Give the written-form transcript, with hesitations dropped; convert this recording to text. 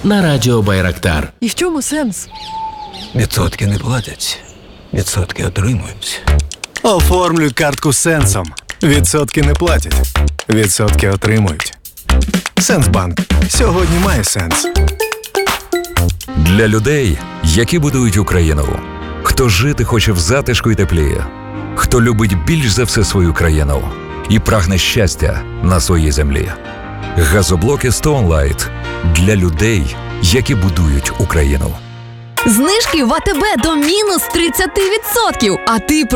на радіо Байрактар. І в чому сенс? Відсотки не платять, відсотки отримують. Оформлюй картку з Сенсом. Відсотки не платять, відсотки отримують. Сенсбанк. Сьогодні має сенс. Для людей, які будують Україну. Хто жити хоче в затишку і теплі. Хто любить більш за все свою країну і прагне щастя на своїй землі. Газоблоки Stone Light для людей, які будують Україну. Знижки в АТБ до мінус 30%, а ти